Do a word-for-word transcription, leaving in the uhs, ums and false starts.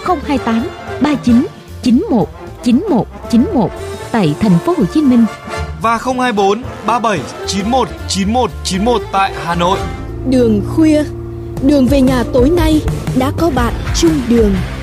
không hai tám ba chín chín một chín một chín một tại thành phố Hồ Chí Minh và không hai bốn ba bảy chín một chín một chín một tại Hà Nội. Đường khuya, đường về nhà tối nay đã có bạn chung đường.